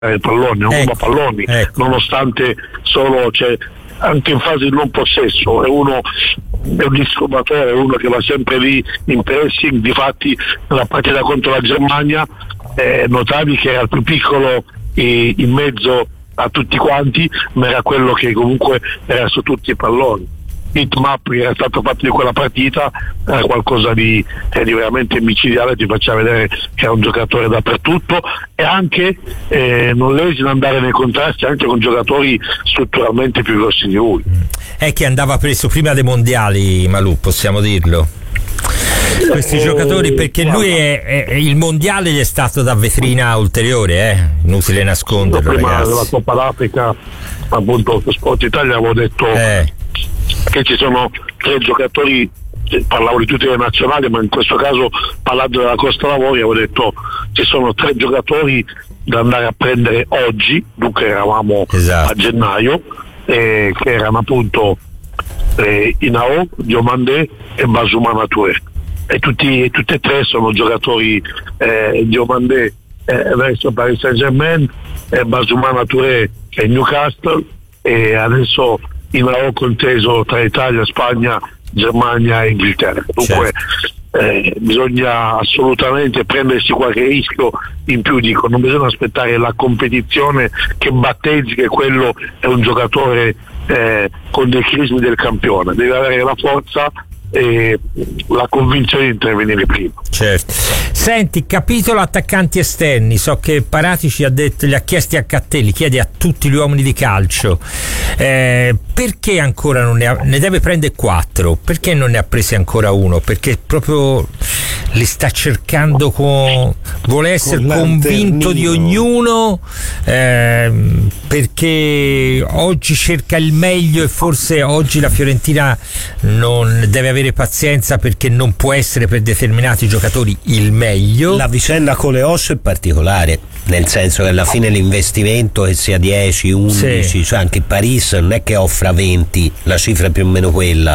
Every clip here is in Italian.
palloni, non ruba palloni, nonostante solo anche in fase di non possesso, è un disturbatore, è uno che va sempre lì in pressing. Difatti nella partita contro la Germania notavi che era il più piccolo in mezzo a tutti quanti, ma era quello che comunque era su tutti i palloni. Il map che era stato fatto di quella partita era qualcosa di veramente micidiale, ti faceva vedere che era un giocatore dappertutto, e anche non lesi ad andare nei contrasti anche con giocatori strutturalmente più grossi di lui. È che andava preso prima dei mondiali, Malù, possiamo dirlo, questi giocatori, perché lui il mondiale gli è stato da vetrina ulteriore, inutile nasconderlo. Prima ragazzi, della Coppa d'Africa, appunto su Sport Italia avevo detto che ci sono 3 giocatori, parlavo di tutte le nazionali, ma in questo caso parlando della Costa Lavori avevo detto ci sono 3 giocatori da andare a prendere oggi, dunque eravamo a gennaio, che erano appunto Inao, Diomandé e Basumana Touré, e tutte e 3 sono giocatori. Diomandé verso Paris Saint-Germain, Basumana Touré che è Newcastle, e adesso Inao conteso tra Italia, Spagna, Germania e Inghilterra. Dunque bisogna assolutamente prendersi qualche rischio in più, dico, non bisogna aspettare la competizione che battezzi che quello è un giocatore con dei crismi del campione, deve avere la forza e la convinzione di intervenire prima. Certo. Senti, capitolo attaccanti esterni, so che Paratici li ha chiesti a Cattelli, chiede a tutti gli uomini di calcio perché ancora non ne deve prendere 4, perché non ne ha presi ancora uno, perché proprio li sta cercando vuole essere convinto di ognuno, perché oggi cerca il meglio, e forse oggi la Fiorentina non deve avere pazienza, perché non può essere per determinati giocatori il meglio. La vicenda con le ossa è particolare, nel senso che alla fine l'investimento, che sia 10, 11, cioè anche Paris non è che offra 20, la cifra è più o meno quella,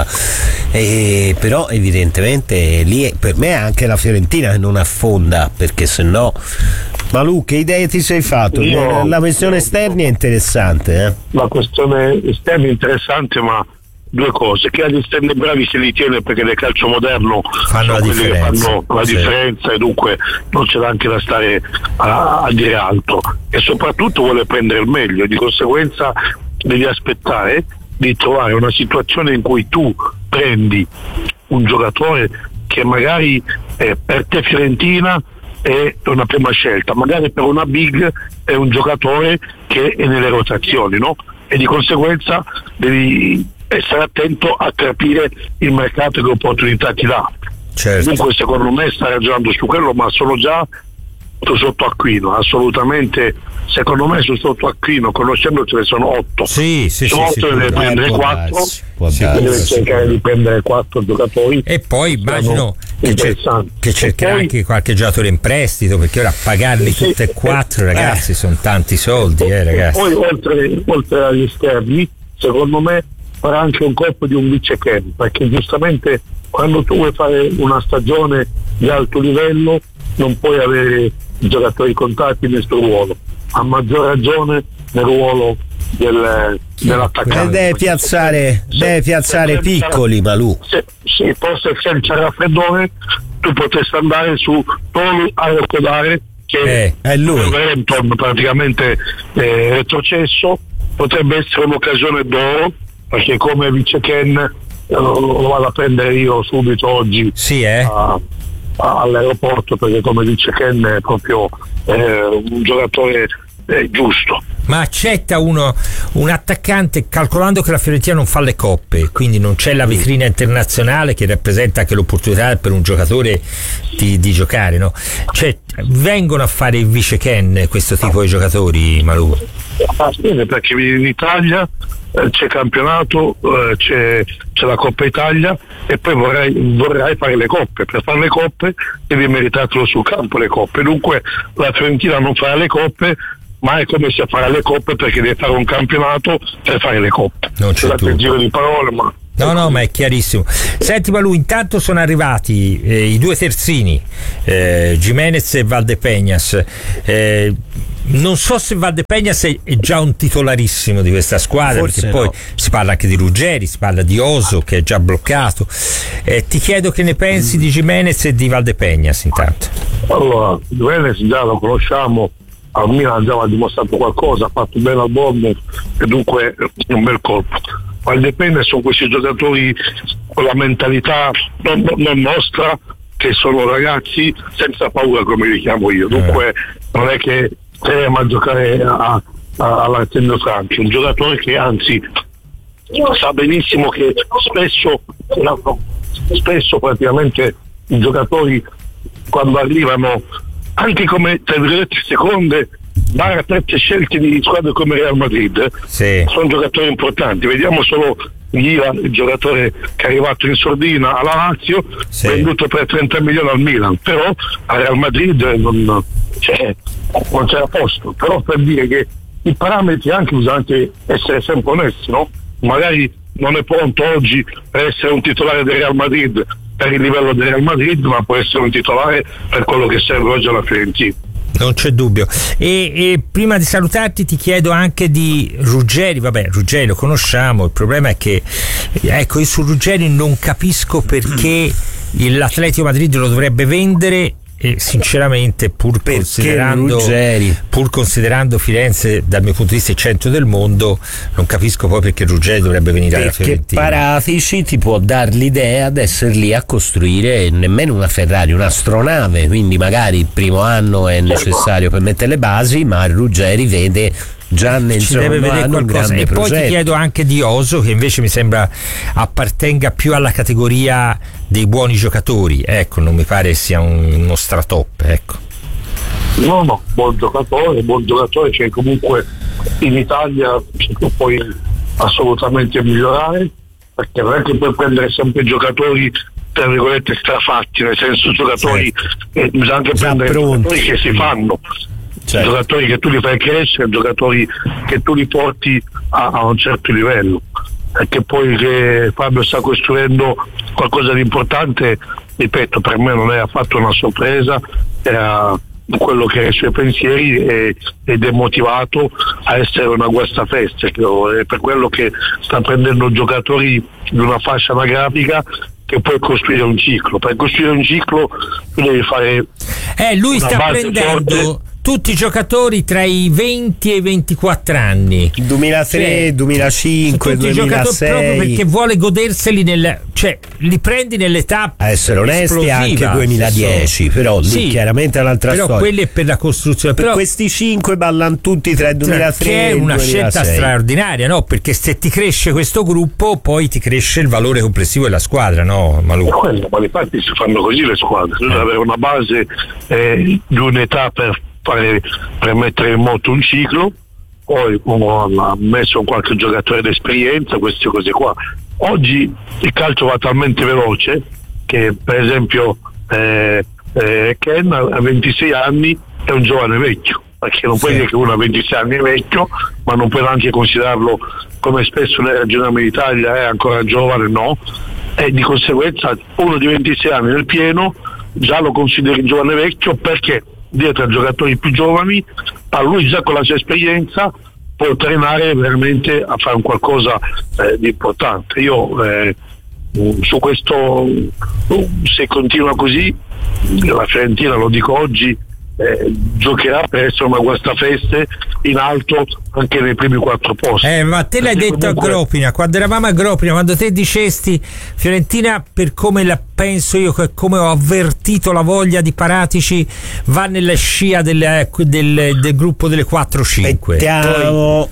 però evidentemente lì per me è anche la Fiorentina che non affonda, perché se no. Malù, che idee ti sei fatto? La questione esterni è interessante, La questione esterni è interessante, ma 2 cose: che agli esterni bravi se li tiene, perché nel calcio moderno fanno la differenza, che fanno la differenza, e dunque non c'è neanche da stare a dire altro, e soprattutto vuole prendere il meglio, di conseguenza devi aspettare di trovare una situazione in cui tu prendi un giocatore che magari per te Fiorentina è una prima scelta, magari per una big è un giocatore che è nelle rotazioni, no? E di conseguenza devi essere attento a capire il mercato e che opportunità ti dà. Certo. Dunque secondo me sta ragionando su quello, ma sono già sotto Acquino, assolutamente. Secondo me sotto Acquino, conoscendo ce ne sono 8. 8 ne deve prendere 4, deve cercare di prendere 4 giocatori, e poi immagino che cercherà anche qualche giocatore in prestito, perché ora pagarli tutti e 4 ragazzi sono tanti soldi, ragazzi. Poi oltre agli esterni, secondo me farà anche un colpo di un vice Ken, perché giustamente quando tu vuoi fare una stagione di alto livello non puoi avere giocatori contatti nel suo ruolo, a maggior ragione nel ruolo dell'attaccante. Deve piazzare piccoli, Malù. Sì, forse senza raffreddore tu potresti andare su Tolu Arcodare, che è lui. Wellington praticamente retrocesso, potrebbe essere un'occasione d'oro, perché come vice Ken lo vado a prendere io subito oggi all'aeroporto, perché come dice Ken è proprio un giocatore giusto. Ma accetta un attaccante, calcolando che la Fiorentina non fa le coppe, quindi non c'è la vetrina internazionale che rappresenta anche l'opportunità per un giocatore di giocare, no? Cioè vengono a fare il vice Ken questo tipo di giocatori, Malù? Perché in Italia c'è campionato, c'è la Coppa Italia, e poi vorrai fare le coppe. Per fare le coppe devi meritartelo sul campo, le coppe. Dunque la Fiorentina non farà le coppe, ma è come se farà le coppe perché deve fare un campionato per fare le coppe. Non c'è il giro di parole, ma No, ma è chiarissimo. Senti Malù, intanto sono arrivati i due terzini, Giménez e Valdepeñas. Non so se Valdepeñas è già un titolarissimo di questa squadra, forse, perché poi si parla anche di Ruggeri, si parla di Oso che è già bloccato. Ti chiedo che ne pensi di Giménez e di Valdepeñas intanto. Allora, Giménez già lo conosciamo, al Milan già ha dimostrato qualcosa, ha fatto bene al Bournemouth e dunque è un bel colpo. Valdepeñas sono questi giocatori con la mentalità non nostra, che sono ragazzi senza paura, come li chiamo io, dunque non è che a giocare all'Arsenio Franchi, un giocatore che anzi sa benissimo che spesso praticamente i giocatori quando arrivano anche come tra virgolette seconde terze scelte di squadre come Real Madrid, sono giocatori importanti. Vediamo solo Ghia, il giocatore che è arrivato in sordina alla Lazio, venduto per 30 milioni al Milan, però a Real Madrid non c'era posto. Però per dire che i parametri bisogna anche essere sempre onesti, no? Magari non è pronto oggi per essere un titolare del Real Madrid per il livello del Real Madrid, ma può essere un titolare per quello che serve oggi alla Fiorentina. Non c'è dubbio. E prima di salutarti ti chiedo anche di Ruggeri. Vabbè, Ruggeri lo conosciamo, il problema è che io su Ruggeri non capisco perché l'Atletico Madrid lo dovrebbe vendere, e sinceramente pur considerando Firenze dal mio punto di vista il centro del mondo, non capisco poi perché Ruggeri dovrebbe venire alla Fiorentina. Paratici ti può dar l'idea di essere lì a costruire nemmeno una Ferrari, un'astronave, quindi magari il primo anno è necessario per mettere le basi, ma Ruggeri vede già nel secondo anno un grande e progetto. Poi ti chiedo anche di Oso, che invece mi sembra appartenga più alla categoria dei buoni giocatori, ecco, non mi pare sia uno stratop, ecco. No, buon giocatore che comunque in Italia tu puoi assolutamente migliorare, perché non è che puoi prendere sempre giocatori tra virgolette strafatti, nel senso giocatori bisogna anche prendere giocatori che si fanno. Giocatori che tu li fai crescere, giocatori che tu li porti a un certo livello, e che poi che Fabio sta costruendo qualcosa di importante, ripeto, per me non è affatto una sorpresa, era quello che è i suoi pensieri ed è motivato a essere una guastafeste, è per quello che sta prendendo giocatori di una fascia anagrafica che puoi costruire un ciclo. Per costruire un ciclo tu devi fare lui sta prendendo forte, tutti i giocatori tra i 20 e i 24 anni, 2003, 2005, tutti 2006, proprio perché vuole goderseli li prendi nell'età, a essere onesti, anche 2010, però lì chiaramente è un'altra storia. Però quelli è per la costruzione, per questi 5 ballano tutti tra il 2003 che è una 2006. Scelta straordinaria, no? Perché se ti cresce questo gruppo poi ti cresce il valore complessivo della squadra, no Malù? Ma infatti si fanno così le squadre, bisogna avere una base di un'età per mettere in moto un ciclo, poi uno ha messo qualche giocatore d'esperienza, queste cose qua. Oggi il calcio va talmente veloce che per esempio Ken a 26 anni è un giovane vecchio, perché non puoi dire che uno a 26 anni è vecchio, ma non puoi neanche considerarlo, come spesso nel ragioniamo in Italia, è ancora giovane, no, e di conseguenza uno di 26 anni nel pieno già lo consideri giovane vecchio, perché dietro a giocatori più giovani, a lui già con la sua esperienza può trainare veramente a fare un qualcosa di importante. Io su questo, se continua così, la Fiorentina, lo dico oggi, giocherà per essere una guastafeste in alto anche nei primi 4 posti. Ma te l'hai detto comunque... a Gropina, quando eravamo a Gropina, quando te dicesti Fiorentina, per come la penso io, come ho avvertito la voglia di Paratici, va nella scia del gruppo delle 4-5.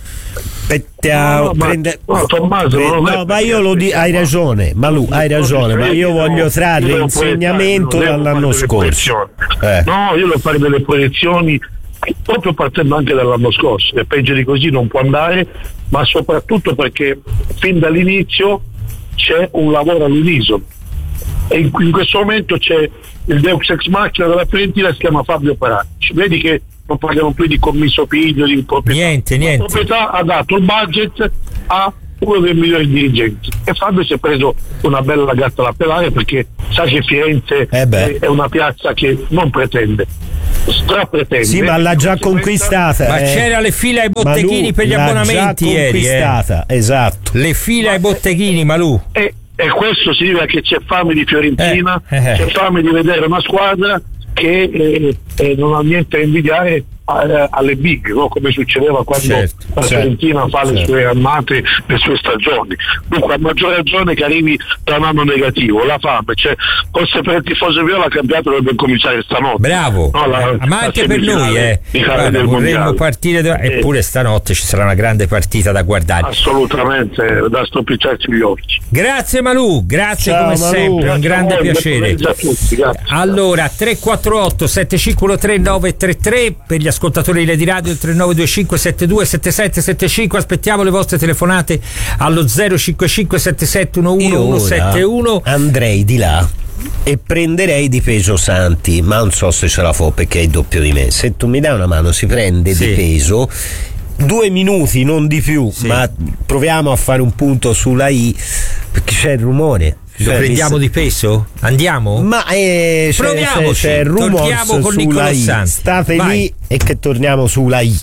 Tommaso, ma io lo dico, hai ragione, Malù, hai ragione, ma io voglio trarre insegnamento dall'anno scorso. No, io devo fare delle proiezioni proprio partendo anche dall'anno scorso, e peggio di così non può andare, ma soprattutto perché fin dall'inizio c'è un lavoro all'unisono, e in questo momento c'è il Deus ex machina della Fiorentina, si chiama Fabio Paratici. Vedi che non parliamo più di commisso piglio, di proprietà. Niente. La proprietà ha dato il budget a uno dei migliori dirigenti, e Fabio si è preso una bella gatta da pelare, perché sa che Firenze è una piazza che non pretende, strapretende. Sì, ma l'ha già conquistata. Ma c'era le file ai botteghini per gli abbonamenti ieri. Esatto. Le file ai botteghini, Malù. E questo significa che c'è fame di Fiorentina, c'è fame di vedere una squadra che non ha niente da invidiare alle big, no? Come succedeva quando la Fiorentina fa le sue annate, le sue stagioni. Dunque, a maggior ragione che arrivi da un anno negativo, la fame, cioè, forse per il tifoso viola il campionato dovrebbe cominciare stanotte. Bravo, no? Ma anche per noi guarda, vorremmo partire eppure stanotte ci sarà una grande partita da guardare. Assolutamente, da stropicciarsi gli occhi. Grazie Malù, grazie. Ciao, come Malù. Sempre, un grande piacere. Tutti, allora, 348 7513 933 per gli ascoltatori di Lady Radio, il 3925 72 77 75. Aspettiamo le vostre telefonate allo 055 77 11 171. Andrei di là e prenderei Di Peso Santi, ma non so se ce la fa perché è il doppio di me. Se tu mi dai una mano, si prende Di Peso, 2 minuti, non di più, ma proviamo a fare un punto sulla I, perché c'è il rumore. Lo prendiamo Di Peso? Andiamo? Ma proviamoci. c'è il rumore. Torniamo con sulla Nicola I. Santi. State Vai. lì e che torniamo sulla I.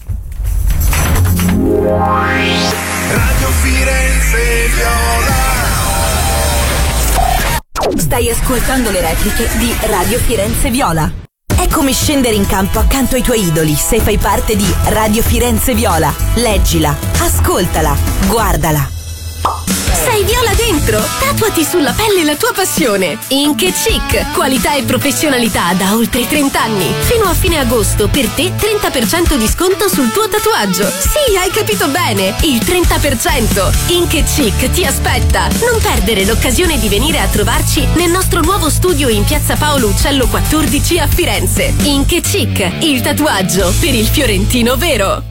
Radio Firenze Viola. Stai ascoltando le repliche di Radio Firenze Viola. È come scendere in campo accanto ai tuoi idoli se fai parte di Radio Firenze Viola. Leggila, ascoltala, guardala. Sei viola dentro? Tatuati sulla pelle la tua passione. Ink Chic, qualità e professionalità da oltre 30 anni. Fino a fine agosto per te 30% di sconto sul tuo tatuaggio. Sì, hai capito bene, il 30%. Ink Chic ti aspetta. Non perdere l'occasione di venire a trovarci nel nostro nuovo studio in Piazza Paolo Uccello 14 a Firenze. Ink Chic, il tatuaggio per il fiorentino vero.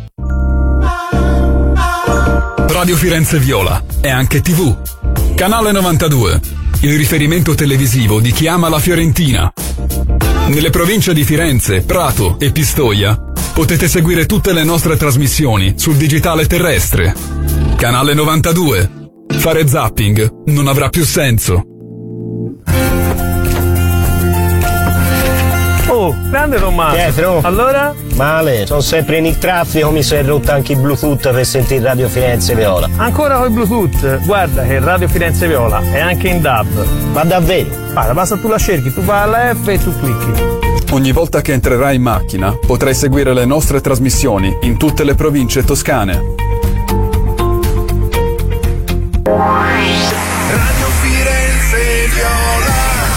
Radio Firenze Viola è anche TV. Canale 92, il riferimento televisivo di chi ama la Fiorentina. Nelle province di Firenze, Prato e Pistoia potete seguire tutte le nostre trasmissioni sul digitale terrestre. Canale 92. Fare zapping non avrà più senso. Oh, grande Tommaso. Pietro. Allora? Male, sono sempre in traffico, mi si è rotto anche il Bluetooth per sentire Radio Firenze Viola. Ancora con il Bluetooth? Guarda che Radio Firenze Viola è anche in DAB. Ma davvero? Guarda, basta tu la cerchi, tu vai alla F e tu clicchi. Ogni volta che entrerai in macchina potrai seguire le nostre trasmissioni in tutte le province toscane. Radio Firenze Viola.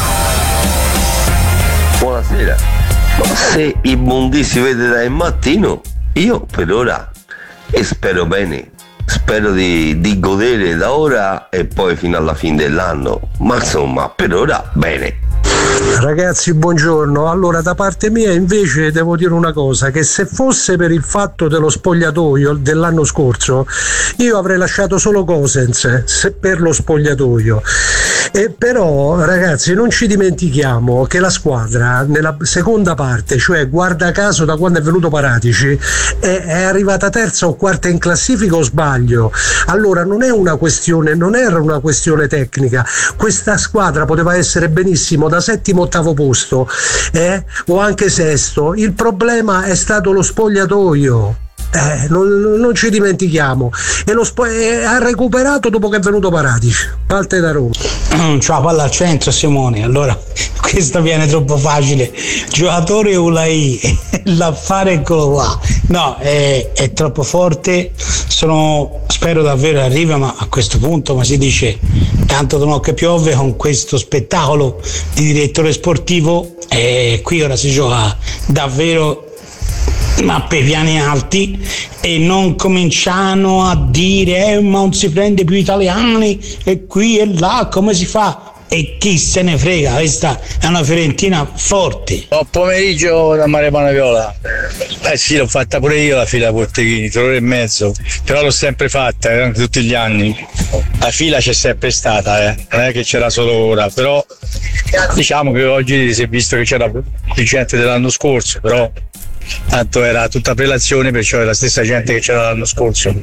Buonasera. Se il Bondi si vede dal mattino, io per ora e spero bene, spero di godere da ora e poi fino alla fine dell'anno, ma insomma per ora bene. Ragazzi, buongiorno. Allora, da parte mia invece devo dire una cosa, che se fosse per il fatto dello spogliatoio dell'anno scorso, io avrei lasciato solo Gosens per lo spogliatoio. Però ragazzi, non ci dimentichiamo che la squadra nella seconda parte, cioè guarda caso da quando è venuto Paratici, è arrivata terza o quarta in classifica, o sbaglio? Allora non era una questione tecnica, questa squadra poteva essere benissimo da settimo ottavo posto o anche sesto. Il problema è stato lo spogliatoio. Non ci dimentichiamo, e ha recuperato dopo che è venuto Paratici. Parte da Roma. C'ha palla al centro Simone, allora questa viene troppo facile. Giocatore Ulai, l'affare eccolo qua. No, è troppo forte. Spero davvero arriva, ma a questo punto, ma si dice tanto non che piove, con questo spettacolo di direttore sportivo, qui ora si gioca davvero ma per piani alti, e non cominciano a dire ma non si prende più italiani e qui e là, come si fa? E chi se ne frega, questa è una Fiorentina forte. Buon pomeriggio da Maremana Viola. Sì, l'ho fatta pure io la fila Porteghini, 3 ore e mezzo, però l'ho sempre fatta, anche tutti gli anni. La fila c'è sempre stata, non è che c'era solo ora, però diciamo che oggi si è visto che c'era più gente dell'anno scorso, però tanto era tutta prelazione, perciò è la stessa gente che c'era l'anno scorso.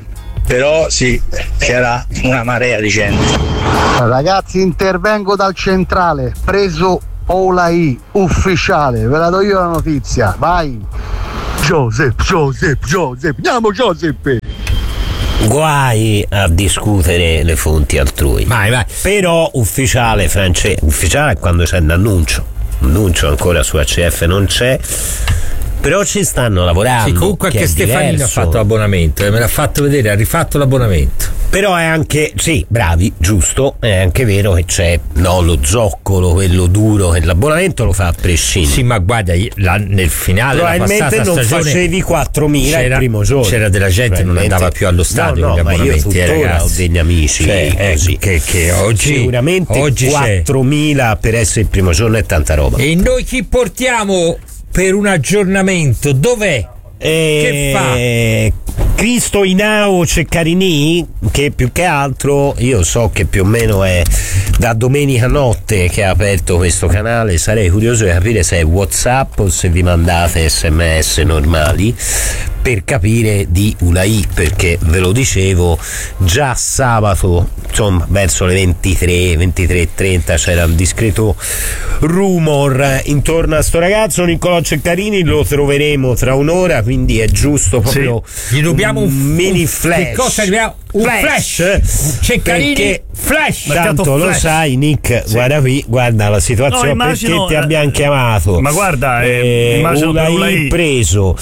però sì, c'era una marea di gente. Ragazzi, intervengo dal centrale, preso Olai ufficiale, ve la do io la notizia, vai. Joseph, andiamo Joseph. Guai a discutere le fonti altrui. Vai. Però ufficiale francese, ufficiale è quando c'è un annuncio ancora su ACF non c'è, però ci stanno lavorando. Sì, comunque anche Stefanini ha fatto l'abbonamento, me l'ha fatto vedere, ha rifatto l'abbonamento. Però è anche, sì, bravi, giusto, è anche vero che c'è lo zoccolo, quello duro, che l'abbonamento lo fa a prescindere. Sì, ma guarda, nel finale probabilmente non facevi 4.000 il primo giorno. C'era della gente che non andava più allo stadio. No, ma io tuttora ho degli amici così. Che oggi sicuramente 4.000 per essere il primo giorno è tanta roba. E noi chi portiamo per un aggiornamento? Dov'è? Che fa? Cristo Inao Ceccarini, che più che altro io so che più o meno è da domenica notte che ha aperto questo canale. Sarei curioso di capire se è WhatsApp o se vi mandate SMS normali per capire di Ulai, perché ve lo dicevo già sabato, insomma verso le 23:30 c'era un discreto rumor intorno a sto ragazzo Niccolò Ceccarini. Lo troveremo tra un'ora, quindi è giusto proprio gli rubiamo un mini flash. Che cosa arriviamo? Un flash Ceccarini flash. Tanto lo sai Nick, sì. Guarda qui, guarda la situazione, perché ti abbiamo chiamato. Ma guarda, immagino Ulai preso,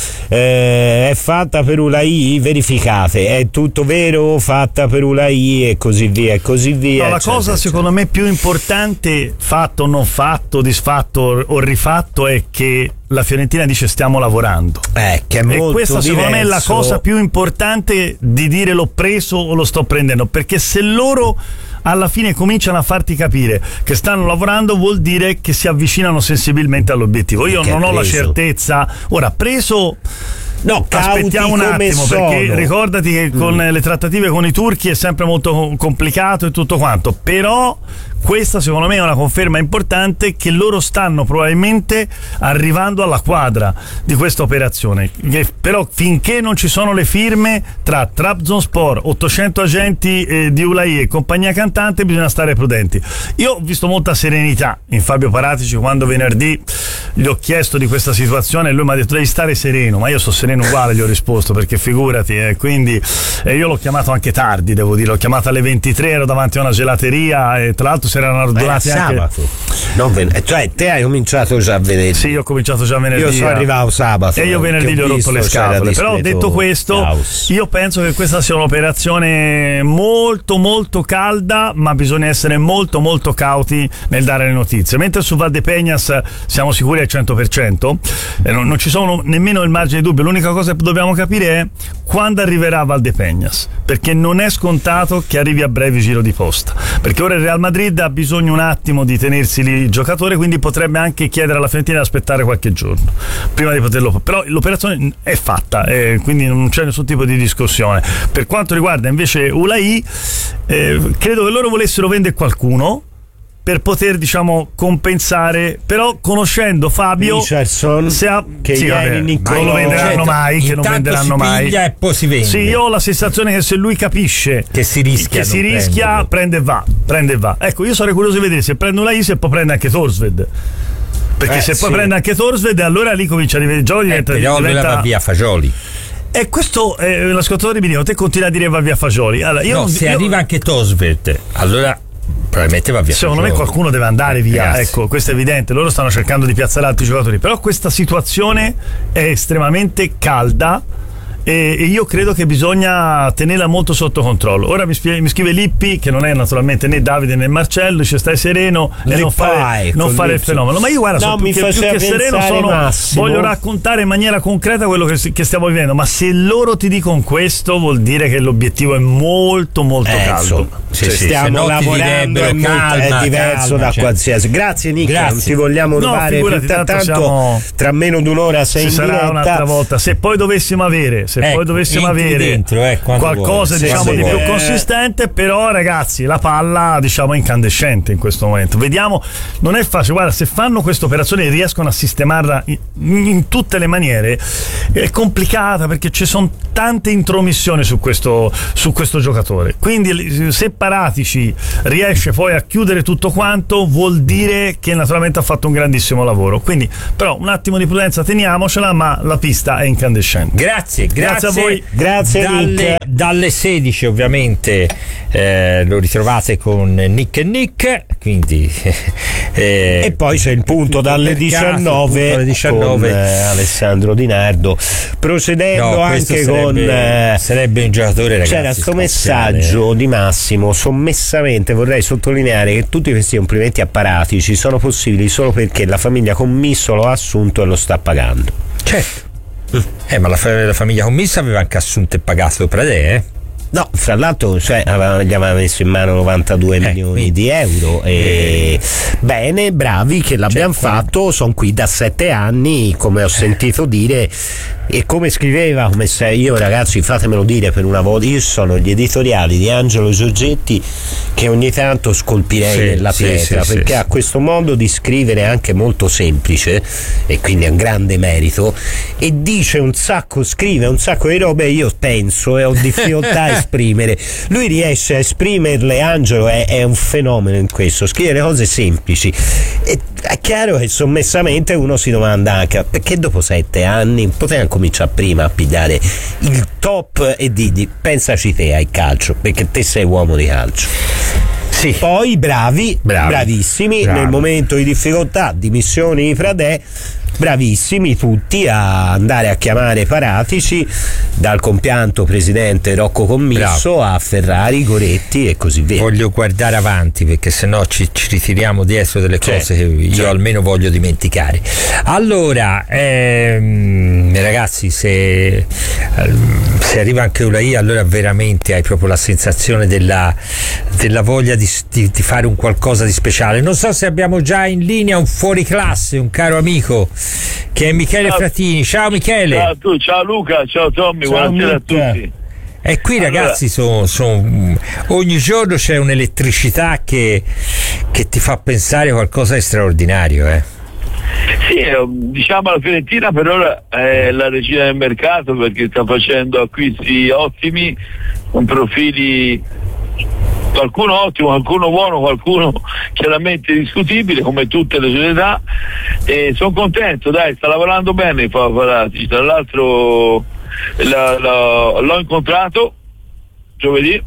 è fatta per Ulai, verificate, è tutto vero, fatta per Ulai e così via e così via. No, la cosa secondo me più importante, fatto o non fatto, disfatto o rifatto, è che la Fiorentina dice stiamo lavorando, che è molto e questa diverso. Secondo me è la cosa più importante di dire l'ho preso o lo sto prendendo, perché se loro alla fine cominciano a farti capire che stanno lavorando, vuol dire che si avvicinano sensibilmente all'obiettivo. Io non ho la certezza. Ora, preso, no, aspettiamo un attimo, perché ricordati che con le trattative con i turchi è sempre molto complicato e tutto quanto, però questa secondo me è una conferma importante che loro stanno probabilmente arrivando alla quadra di questa operazione, però finché non ci sono le firme tra Trabzonspor, 800 agenti di Ulai e compagnia cantante, bisogna stare prudenti. Io ho visto molta serenità in Fabio Paratici quando venerdì gli ho chiesto di questa situazione e lui mi ha detto devi stare sereno, ma io sto sereno uguale, gli ho risposto, perché figurati, quindi io l'ho chiamato anche tardi, devo dire, l'ho chiamato alle 23, ero davanti a una gelateria e tra l'altro si erano arrodolati anche sabato. Cioè te hai cominciato già venerdì? Sì, io ho cominciato già venerdì. Io sono arrivato sabato e io venerdì gli ho rotto le scatole. Però detto questo, io penso che questa sia un'operazione molto molto calda, ma bisogna essere molto molto cauti nel dare le notizie. Mentre su Valdepeñas siamo sicuri al 100%, non ci sono nemmeno il margine di dubbio. L'unica cosa che dobbiamo capire è quando arriverà Valdepeñas, perché non è scontato che arrivi a breve giro di posta, perché ora il Real Madrid ha bisogno un attimo di tenersi lì il giocatore, quindi potrebbe anche chiedere alla Fiorentina di aspettare qualche giorno prima di poterlo, però l'operazione è fatta, quindi non c'è nessun tipo di discussione. Per quanto riguarda invece Ulai, credo che loro volessero vendere qualcuno per poter, diciamo, compensare, però conoscendo Fabio Richardson, non lo venderanno mai, che non venderanno mai, e poi si vende. Sì, io ho la sensazione che se lui capisce che si rischia, prende e va. Ecco, io sarei curioso di vedere se prende Ulai, se poi prende anche Thorsved, perché se poi prende anche Thorsved, allora lì comincia a diventare però va via Fagioli. E questo l'ascoltatore mi dice, te continui a dire va via Fagioli. Allora, se arriva anche Thorsved, allora probabilmente va via. Secondo me qualcuno deve andare via, ragazzi. Ecco, questo è evidente, loro stanno cercando di piazzare altri giocatori, però questa situazione è estremamente calda e io credo che bisogna tenerla molto sotto controllo. Ora mi scrive Lippi, che non è naturalmente né Davide né Marcello, dice stai sereno e non fare il fenomeno, ma io guarda, più che sereno voglio raccontare in maniera concreta quello che stiamo vivendo, ma se loro ti dicono questo vuol dire che l'obiettito è molto molto caldo. Stiamo lavorando, è diverso da qualsiasi. Grazie Nick, non ti vogliamo rubare, tanto tra meno di un'ora sei in diretta. Sarà un'altra volta, se poi dovessimo avere se poi dovessimo avere dentro, qualcosa diciamo di più consistente, però ragazzi la palla diciamo è incandescente in questo momento, vediamo, non è facile, guarda, se fanno questa operazione e riescono a sistemarla in tutte le maniere, è complicata perché ci sono tante intromissioni su questo giocatore, quindi se Paratici riesce poi a chiudere tutto quanto vuol dire che naturalmente ha fatto un grandissimo lavoro, quindi però un attimo di prudenza teniamocela, ma la pista è incandescente. Grazie a voi. Grazie dalle 16 ovviamente lo ritrovate con Nick e Nick, quindi e poi c'è il punto dalle 19 con Alessandro Di Nardo, procedendo anche sarebbe un giocatore, ragazzi. C'era sto messaggio di Massimo: sommessamente vorrei sottolineare che tutti questi complimenti a Paratici sono possibili solo perché la famiglia Commisso lo ha assunto e lo sta pagando. Certo. Ma la famiglia Commissa aveva anche assunto e pagato Pradè, No, fra l'altro gli aveva messo in mano 92 milioni di euro e bene, bravi che l'abbiamo fatto, sono qui da 7 anni, come ho sentito dire, e come scriveva, io ragazzi fatemelo dire per una volta, io sono gli editoriali di Angelo Giorgetti che ogni tanto scolpirei nella pietra, perché ha questo modo di scrivere anche molto semplice e quindi è un grande merito, e dice un sacco, scrive un sacco di robe, io penso e ho difficoltà a esprimere, lui riesce a esprimerle. Angelo è un fenomeno in questo, scrive le cose semplici, e è chiaro che sommessamente uno si domanda anche perché dopo 7 anni poteva cominciare prima a pigliare il top e di pensaci te al calcio, perché te sei uomo di calcio. Sì. Poi bravissimi nel momento di difficoltà, dimissioni di Pradè, bravissimi tutti a andare a chiamare Paratici, dal compianto presidente Rocco Commisso a Ferrari, Goretti e così via. Voglio guardare avanti perché sennò ci ritiriamo dietro delle cose che io almeno voglio dimenticare. Allora ragazzi, se arriva anche Ulai, allora veramente hai proprio la sensazione della voglia di fare un qualcosa di speciale. Non so se abbiamo già in linea un fuoriclasse, un caro amico che è Michele Fratini. Ciao Michele. Ciao a tu, ciao Luca, ciao Tommy, buonasera a tutti. E qui ragazzi ogni giorno c'è un'elettricità che ti fa pensare qualcosa di straordinario. Sì, diciamo la Fiorentina per ora è la regina del mercato perché sta facendo acquisti ottimi con profili, qualcuno ottimo, qualcuno buono, qualcuno chiaramente discutibile come tutte le società, e sono contento, dai, sta lavorando bene Paratici. Tra l'altro l'ho incontrato giovedì.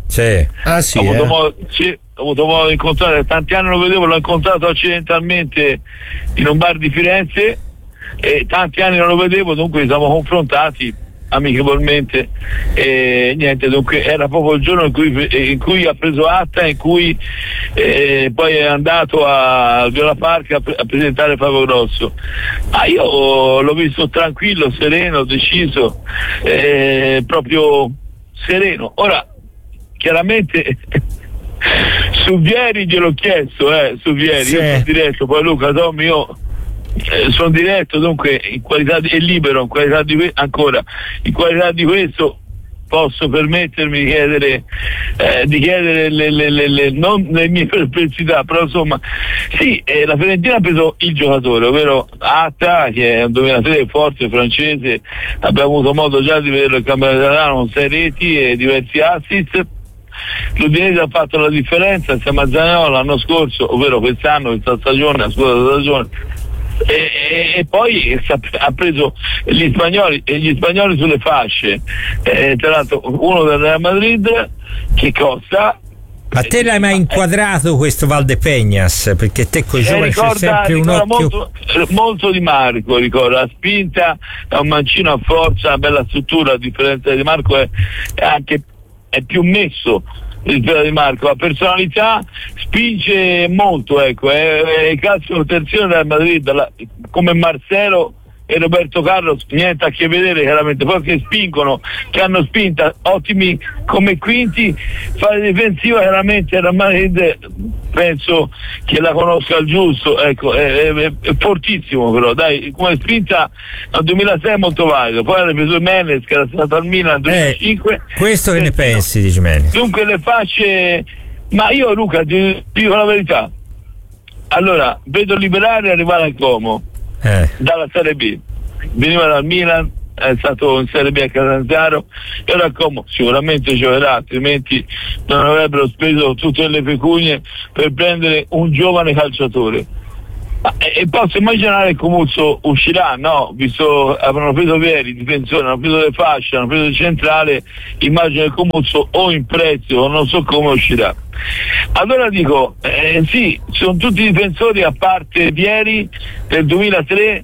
Ho avuto modo di incontrare, tanti anni lo vedevo, l'ho incontrato accidentalmente in un bar di Firenze e tanti anni non lo vedevo, dunque siamo confrontati amichevolmente e niente, dunque era proprio il giorno in cui ha preso atta, in cui poi è andato al Viola Park a presentare Fabio Grosso. Io l'ho visto tranquillo, sereno, deciso, proprio sereno. Ora chiaramente su Vieri gliel'ho chiesto, su Vieri, io sono diretto, poi Luca, Tommy, io sono diretto, dunque in qualità e libero, in qualità di questo posso permettermi di chiedere non le mie perplessità, però insomma sì, la Fiorentina ha preso il giocatore, ovvero Atta, che è un dominatore forte francese, abbiamo avuto modo già di vederlo il campionato italiano con 6 reti e diversi assist. L'Udinese ha fatto la differenza insieme a Zaniolo l'anno scorso, ovvero quest'anno, questa stagione, la scorsa stagione, e poi ha preso gli spagnoli sulle fasce, tra l'altro uno del Real Madrid che costa. Ma te l'hai mai inquadrato questo Valdepeñas? Perché te coi giovani c'è sempre un occhio molto di Marco, ricorda la spinta, è un mancino a forza, una bella struttura, a differenza di Marco è più messo rispetto di Marco, la personalità spinge molto, ecco, è il calcio terzione del Madrid, come Marcelo e Roberto Carlos niente a che vedere chiaramente, poi che spingono, che hanno spinta ottimi come Quinti, fare difensiva chiaramente Real Madrid penso che la conosca al giusto, ecco, è fortissimo, però dai, come spinta nel 2006 è molto valido, poi ha preso Menez che era stato al Milan nel 2005. Questo che ne pensi di Menez? Dunque le facce, ma io Luca ti dico la verità, allora vedo Liberare arrivare al Como dalla Serie B, veniva dal Milan, è stato in Serie B a Catanzaro e ora Como sicuramente giocherà, altrimenti non avrebbero speso tutte le pecunie per prendere un giovane calciatore. E posso immaginare che Comuzzo uscirà, no? Visto avranno preso Vieri, difensore, hanno preso Le Fasce, hanno preso il centrale, immagino che Comuzzo o in prezzo o non so come uscirà. Allora dico, sì, sono tutti difensori a parte Vieri del 2003,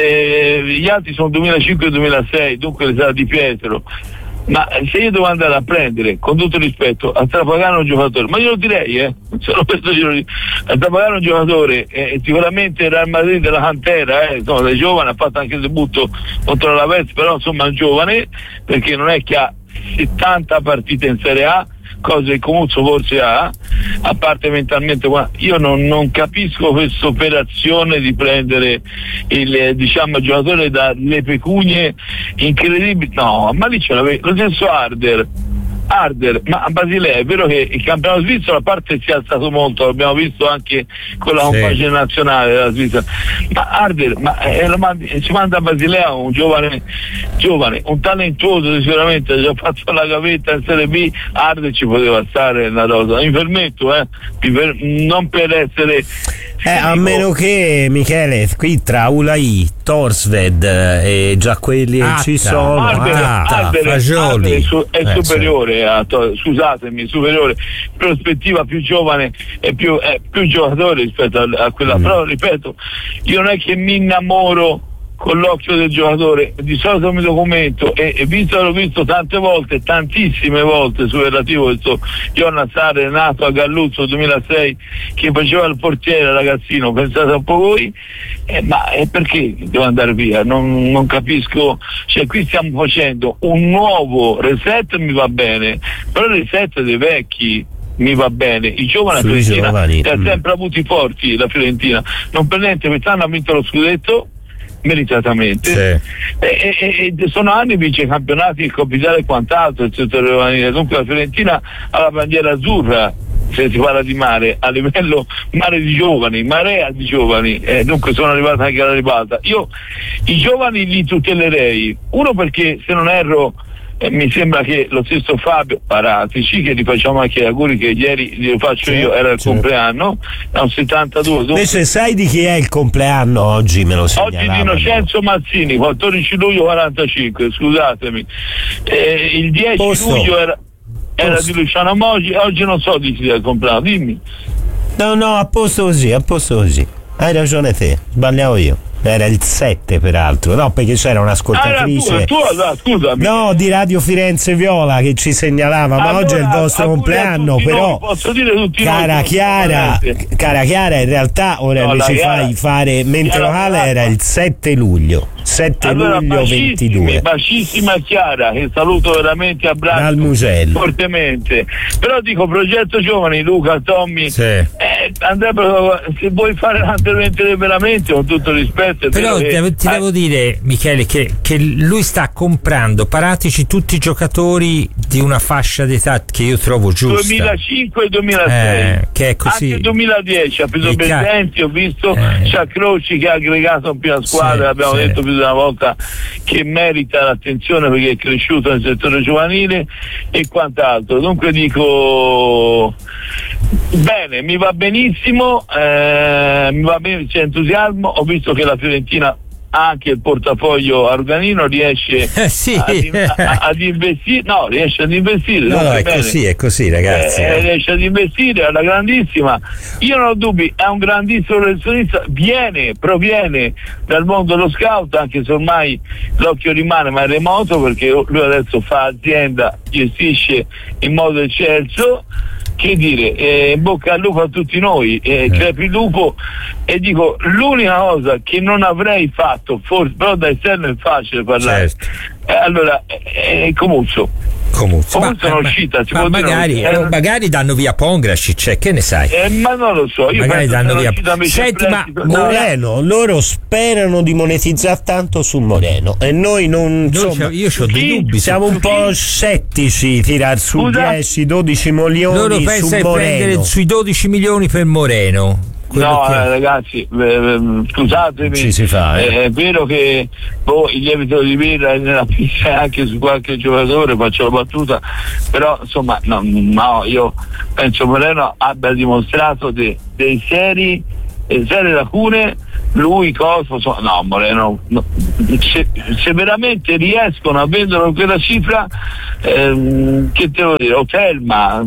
gli altri sono 2005 e 2006, dunque le sarà Di Pietro. Ma se io devo andare a prendere, con tutto rispetto, a strapagare un giocatore, ma io lo direi, solo questo a strapagare un giocatore, sicuramente il Real Madrid della cantera, insomma, è giovane, ha fatto anche il debutto contro la Vez, però insomma è un giovane, perché non è che ha 70 partite in Serie A, cose che Comuzzo forse ha, a parte mentalmente, io non capisco questa operazione di prendere il giocatore dalle pecunie incredibili, no, ma lì c'è lo stesso Arder, ma a Basilea è vero che il campionato svizzero a parte si è alzato molto, l'abbiamo visto anche con la compagine nazionale della Svizzera, ma Arder si manda a Basilea un giovane, un talentuoso, sicuramente ha già fatto la gavetta in Serie B, Arder ci poteva stare una rosa, infermetto, non per essere a meno che Michele qui tra Ulai, Torsved e già quelli che ci sono Arder è superiore scusatemi, superiore, prospettiva, più giovane e più giocatore rispetto a quella, però ripeto, io non è che mi innamoro con l'occhio del giocatore, di solito mi documento e l'ho visto tante volte, tantissime volte sul relativo questo Jonas Arder, nato a Galluzzo 2006, che faceva il portiere ragazzino, pensate un po' voi, ma perché devo andare via? Non capisco, cioè qui stiamo facendo un nuovo reset, mi va bene, però il reset dei vecchi mi va bene, i giovani la Fiorentina ha sempre avuti forti, la Fiorentina non per niente, quest'anno ha vinto lo scudetto meritatamente, e sono anni vince i campionati, il Copitale e quant'altro, il settore giovanile, dunque la Fiorentina ha la bandiera azzurra se si parla di mare, a livello mare di giovani, marea di giovani, dunque sono arrivata anche alla ribalta. Io i giovani li tutelerei, uno perché se non erro mi sembra che lo stesso Fabio Paratici, che gli facciamo anche gli auguri, che ieri glielo faccio io, era il compleanno, è un 72. Invece sai di chi è il compleanno oggi? Me lo segnalavano. Oggi di Innocenzo Mazzini, 14 luglio 45, scusatemi, il 10 luglio era di Luciano Moggi, oggi non so di chi è il compleanno, dimmi. No, a posto così, hai ragione te, sbagliavo io. Era il 7 peraltro, no, perché c'era un'ascoltatrice scusami. No, di Radio Firenze Viola che ci segnalava, ma oggi è il vostro compleanno, però posso dire tutti cara Chiara, in realtà ora mi ci fai fare mente locale, era il 7 luglio 22. Bacissima Chiara, che saluto veramente, abbraccio fortemente, però dico progetto giovani, Luca, Tommy, andrebbero, se vuoi fare l'intervento veramente, con tutto rispetto, però ti devo dire, Michele, che lui sta comprando Paratici tutti i giocatori di una fascia d'età che io trovo giusta, 2005 e 2006, che è così, anche 2010 ha preso Besenti, ho visto Sciacroci che ha aggregato in prima squadra, abbiamo detto più di una volta che merita l'attenzione perché è cresciuto nel settore giovanile e quant'altro, dunque dico bene, mi va benissimo, mi va bene, c'è entusiasmo, ho visto che la Fiorentina anche il portafoglio Arganino riesce ad investire, riesce ad investire, è così ragazzi, riesce ad investire alla grandissima, io non ho dubbi, è un grandissimo professionista, proviene dal mondo dello scout, anche se ormai l'occhio rimane ma è remoto, perché lui adesso fa azienda, gestisce in modo eccelso, che dire, bocca al lupo a tutti noi, crepi il lupo, e dico l'unica cosa che non avrei fatto, forse, però da esterno è facile parlare, allora Comuzzo sono uscita, magari danno via Pongracic, che ne sai? Ma non lo so, io magari danno via. Senti, ma Moreno, loro sperano di monetizzare tanto su Moreno e noi non, insomma, io ho dei dubbi, siamo un po' scettici, tirar su 10-12 milioni loro su pensano di Moreno, prendere sui 12 milioni per Moreno. Ragazzi, scusatemi, ci si fa, è vero che il lievito di birra è nella pista anche su qualche giocatore, faccio la battuta, però insomma no, io penso Moreno abbia dimostrato dei serie lacune. Lui Moreno se veramente riescono a vendere quella cifra, che devo dire, o Thelma,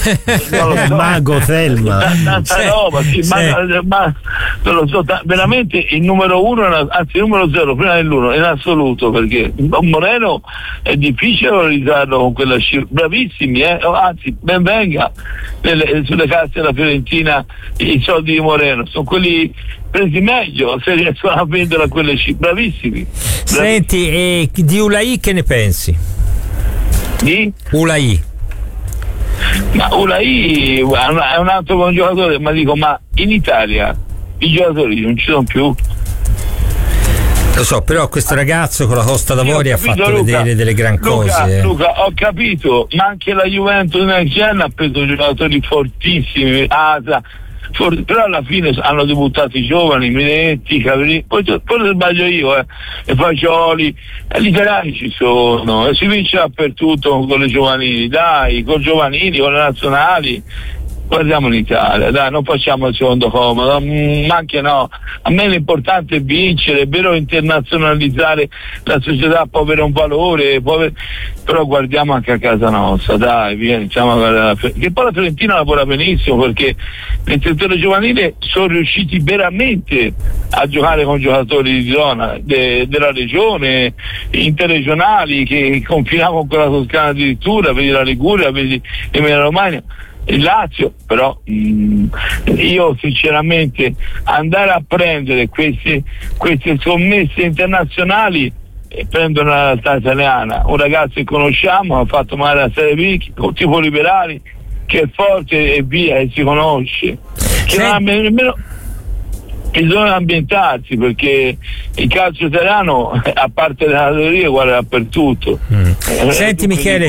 Mago Thelma, tanta roba, ma non lo so, veramente il numero uno, anzi il numero 0 prima dell'1 in assoluto, perché Moreno è difficile valorizzarlo con quella cifra. Bravissimi, anzi ben venga sulle casse della Fiorentina i soldi di Moreno, sono quelli presi meglio se riescono a vendere a quelle cifre. Bravissimi. Senti, e di Ulai che ne pensi? Di? Ulai. Ma Ulai è un altro buon giocatore, ma in Italia i giocatori non ci sono più. Lo so, però questo ragazzo con la Costa d'Avorio ha fatto vedere delle gran cose. Luca, ho capito, ma anche la Juventus Next Gen ha preso giocatori fortissimi, però alla fine hanno debuttato i giovani, Minetti, Cavallini, poi sbaglio io, e Fagioli, gli italiani ci sono, e si vince dappertutto con le giovanili, con giovanili, con le nazionali. Guardiamo l'Italia, dai, non facciamo il secondo comodo, ma anche no, a me l'importante è vincere, è vero, internazionalizzare la società può avere un valore, però guardiamo anche a casa nostra, dai, iniziamo a guardare che poi la Fiorentina lavora benissimo, perché nel settore giovanile sono riusciti veramente a giocare con giocatori di zona, della regione, interregionali, che confinavano con la Toscana addirittura, vedi la Liguria, vedi l'Emilia Romagna, il Lazio. Però io sinceramente andare a prendere queste sommesse internazionali, e prendono la realtà italiana, un ragazzo che conosciamo, ha fatto male a Serie B, tipo Liberali, che è forte e via, e si conosce, che non ha nemmeno bisogna ambientarsi, perché il calcio italiano, a parte le categorie, guarda dappertutto. Senti Michele,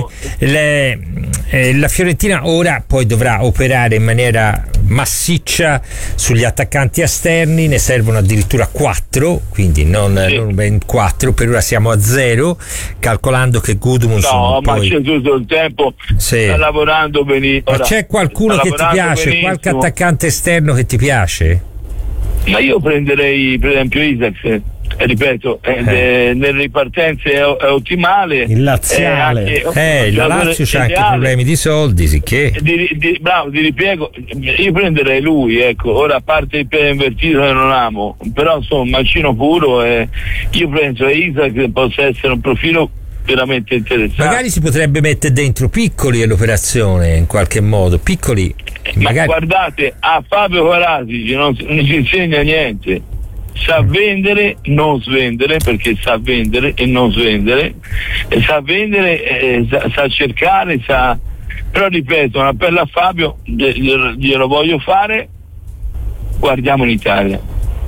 la Fiorentina ora poi dovrà operare in maniera massiccia sugli attaccanti esterni, ne servono addirittura 4, quindi non ben 4, per ora siamo a 0, calcolando che Gudmundsson c'è tutto il tempo, sta lavorando benissimo. Ma c'è qualcuno che ti piace? Benissimo. Qualche attaccante esterno che ti piace? Ma io prenderei per esempio Isaac, ripeto, nelle ripartenze è ottimale. Il laziale, la Lazio c'ha anche problemi di soldi, sicché bravo, di ripiego. Io prenderei lui, ecco. Ora, a parte il piede invertito che non amo, però insomma mancino puro, io penso che Isaac possa essere un profilo veramente interessante. Magari si potrebbe mettere dentro Piccoli all'operazione, in qualche modo. Piccoli, magari. Ma guardate, a Fabio Paratici non si insegna niente, sa vendere, non svendere, perché sa vendere e non svendere, e sa vendere, sa cercare, però ripeto, un appello a Fabio, glielo voglio fare, guardiamo l'Italia,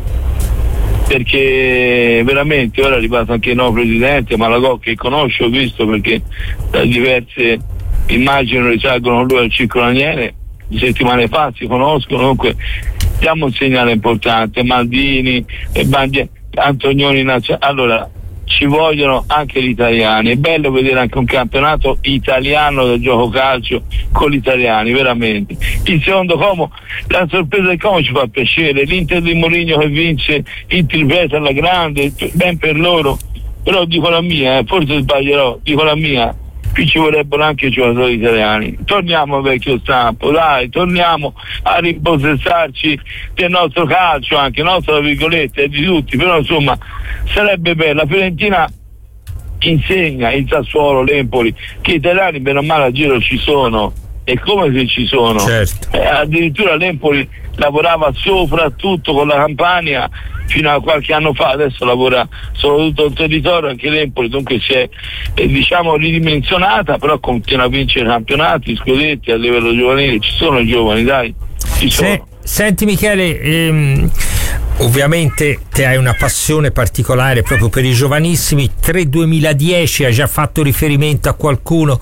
perché veramente ora è arrivato anche il nuovo presidente Malagò, che conosco, ho visto, perché da diverse immagini risalgono lui al Circolo Aniene, di settimane fa si conoscono. Comunque diamo un segnale importante, Maldini e Antonioni allora ci vogliono anche gli italiani, è bello vedere anche un campionato italiano del gioco calcio con gli italiani, veramente. Il secondo Como, la sorpresa del Como ci fa piacere, l'Inter di Mourinho che vince il triplete alla grande, ben per loro, però dico la mia, forse sbaglierò, dico la mia, qui ci vorrebbero anche i giocatori italiani. Torniamo al vecchio stampo, dai, torniamo a ripossessarci del nostro calcio, anche nostro tra virgolette, è di tutti, però insomma sarebbe bello. La Fiorentina insegna, il Sassuolo, l'Empoli, che italiani bene o male a giro ci sono, e come se ci sono. Certo. Addirittura l'Empoli lavorava soprattutto con la Campania fino a qualche anno fa, adesso lavora solo tutto il territorio, anche l'Empoli, dunque si è diciamo ridimensionata, però continua a vincere campionati, scudetti a livello giovanile, ci sono i giovani, dai, ci sono. Senti Michele, ovviamente te hai una passione particolare proprio per i giovanissimi, 3-2010, hai già fatto riferimento a qualcuno.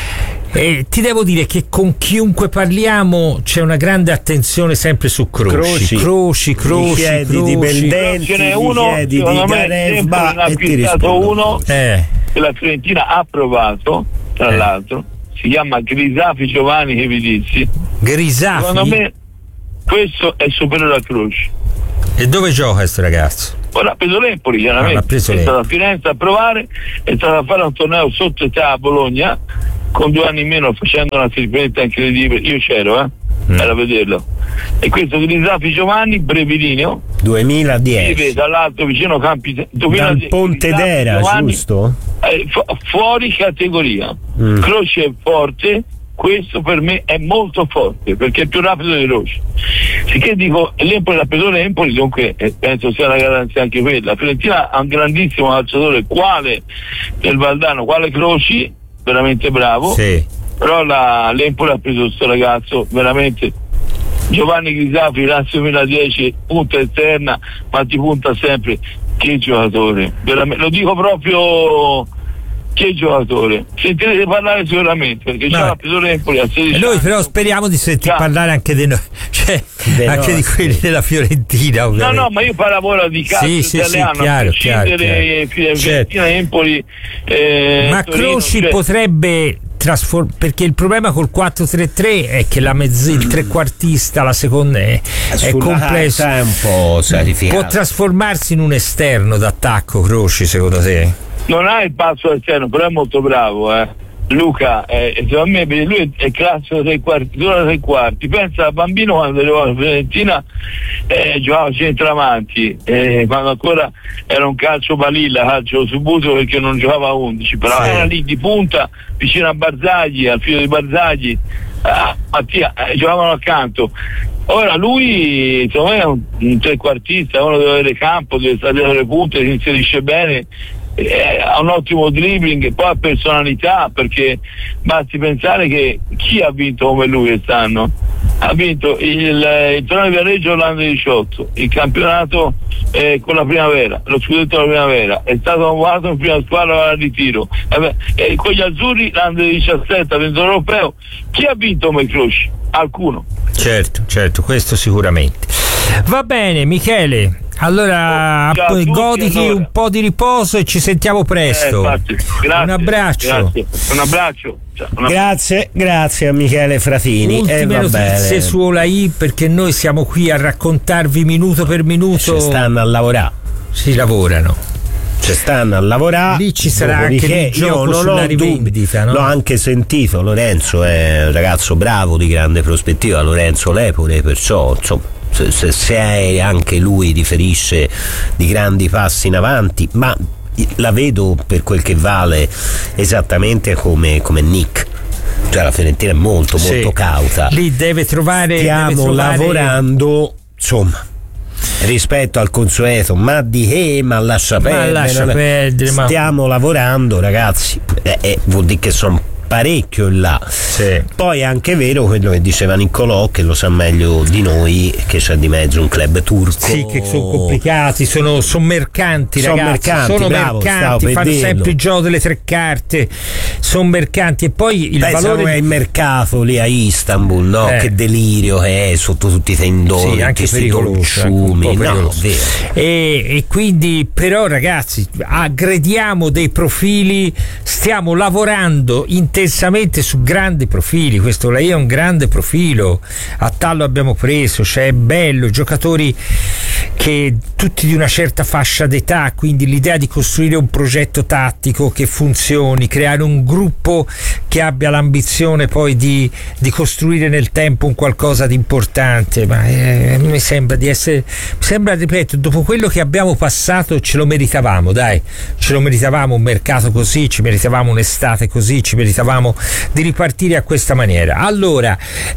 Ti devo dire che con chiunque parliamo c'è una grande attenzione sempre su Croci. Dipendenti, ce n'è uno, secondo me ne ha acquistato uno che la Fiorentina ha provato, tra l'altro, si chiama Grisafi Giovanni Chevidizzi. Grisafi? Secondo me questo è superiore a Croci. E dove gioca questo ragazzo? Ora ha preso l'Empoli, chiaramente, è stato a Firenze a provare, è stato a fare un torneo sotto età a Bologna, con 2 anni in meno, facendo una tripletta incredibile. Io c'ero, era a vederlo. E questo Grisafi Giovanni, brevilineo, 2010, vive dall'alto vicino Campi, dal Pontedera, Giovanni, giusto? Fuori categoria. Croce è forte, questo per me è molto forte perché è più rapido di Croce. Sicché dico, l'Empoli l'ha preso l'Empoli, dunque penso sia una garanzia anche quella. La Fiorentina ha un grandissimo calciatore quale del Valdano, quale Croci, veramente bravo, sì. Però l'Empoli ha preso questo ragazzo veramente. Giovanni Grisafi, Lazio 2010, punta esterna, ma ti punta sempre. Che giocatore, veramente, lo dico proprio, che giocatore. Sentirete parlare sicuramente perché c'è la preso l'Empoli a 16 anni. Noi però speriamo di sentir parlare anche di noi, cioè anche di quelli della Fiorentina, ovviamente. No, ma io parlo ora di calcio italiano, chiaro. Fiorentina, Empoli, ma Torino, Croci potrebbe perché il problema col 4-3-3 è che il trequartista, la seconda è complesso, è un po' può trasformarsi in un esterno d'attacco. Croci, secondo te? Non ha il passo esterno, però è molto bravo, Luca, secondo me lui è classico tre quarti. Pensa a bambino quando arrivò alla Fiorentina, giocava centravanti, quando ancora era un calcio balilla, calcio subito perché non giocava a 11, però era lì di punta vicino a Barzagli, al filo di Barzagli, Mattia, giocavano accanto. Ora lui secondo me è un trequartista, uno deve avere campo, deve stare dietro le punte, si inserisce bene, ha un ottimo dribbling, poi ha personalità, perché basti pensare che chi ha vinto come lui quest'anno? Ha vinto il torneo di Viareggio l'anno 18, il campionato con la primavera, lo scudetto della primavera, è stato convocato in prima squadra al ritiro, con gli azzurri l'anno 17 ha vinto l'europeo. Chi ha vinto come Croci? Alcuno. Certo, questo sicuramente. Va bene Michele, allora goditi un po' di riposo e ci sentiamo presto. Grazie, un abbraccio. Un abbraccio. Grazie a Michele Fratini. Ultime notizie su Olai, perché noi siamo qui a raccontarvi minuto per minuto. Ci stanno a lavorare. Si lavorano. Ci stanno a lavorare. Lì ci sarà anche il gioco sulla rivendita, no? L'ho anche sentito, Lorenzo è un ragazzo bravo di grande prospettiva, Lorenzo Lepore, perciò insomma se anche lui riferisce di grandi passi in avanti, ma la vedo per quel che vale esattamente come Nick, cioè la Fiorentina è molto cauta, lì deve trovare lavorando, insomma, rispetto al consueto ma lascia perdere, stiamo lavorando, ragazzi, vuol dire che sono parecchio in là. Poi è anche vero quello che diceva Niccolò, che lo sa meglio di noi, che c'è di mezzo un club turco, che sono complicati, sono mercanti, ragazzi, fanno sempre il gioco delle 3 carte, sono mercanti. E poi il valore è il mercato lì a Istanbul, no? Che delirio che è sotto tutti i tendoni, anche pericoloso, e quindi però ragazzi aggrediamo dei profili, stiamo lavorando intensamente su grandi profili. Questo lei è un grande profilo, a Tallo abbiamo preso, cioè è bello, giocatori che tutti di una certa fascia d'età, quindi l'idea di costruire un progetto tattico che funzioni, creare un gruppo che abbia l'ambizione poi di costruire nel tempo un qualcosa di importante, ma mi sembra ripeto, dopo quello che abbiamo passato ce lo meritavamo, un mercato così, ci meritavamo un'estate così, ci meritavamo di ripartire a questa maniera. Allora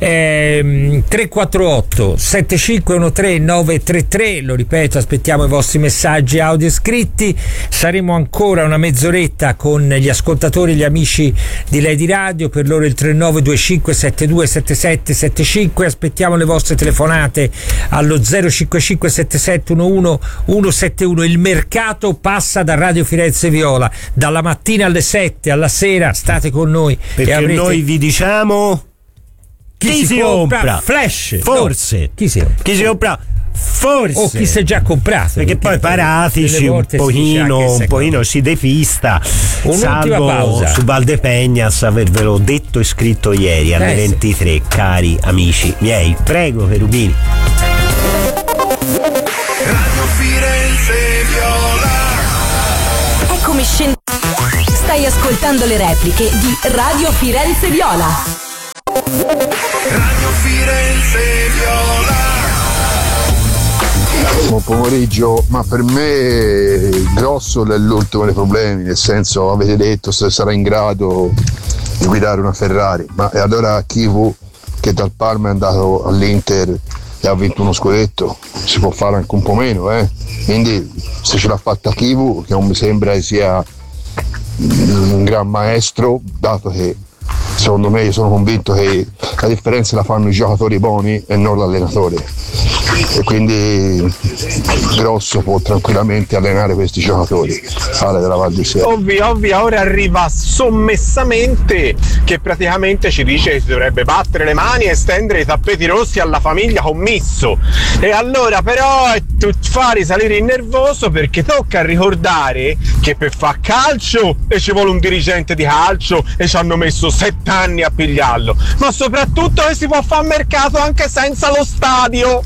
348 7513 933, lo ripeto, aspettiamo i vostri messaggi audio scritti, saremo ancora una mezz'oretta con gli ascoltatori e gli amici di Lady Radio, per loro il 3925 727775, aspettiamo le vostre telefonate allo 055 7711 171. Il mercato passa da Radio Firenze Viola, dalla mattina alle 7 alla sera state con noi, perché noi vi diciamo chi si compra Flash, forse no. Chi si compra forse, o chi si è già comprato, perché poi Paratici un pochino si defista. Un'ultima pausa su Valdepeñas, avervelo detto e scritto ieri alle 23, cari amici miei. Prego Cherubini. Radio Firenze Viola. Eccomi stai ascoltando le repliche di Radio Firenze Viola. Radio Firenze Viola. Buon pomeriggio, ma per me il grosso è l'ultimo dei problemi, nel senso, avete detto se sarà in grado di guidare una Ferrari, ma e allora Chivu, che dal Parma è andato all'Inter e ha vinto uno scudetto, si può fare anche un po' meno, quindi se ce l'ha fatta Chivu, che non mi sembra che sia un gran maestro, dato che secondo me io sono convinto che la differenza la fanno i giocatori buoni e non l'allenatore, e quindi Grosso può tranquillamente allenare questi giocatori. Ale della Val di Siena. Ovvia, ora arriva sommessamente che praticamente ci dice che si dovrebbe battere le mani e stendere i tappeti rossi alla famiglia commisso, e allora però tu fa risalire il nervoso, perché tocca ricordare che per far calcio e ci vuole un dirigente di calcio e ci hanno messo 7 anni a pigliarlo, ma soprattutto che si può fare mercato anche senza lo stadio.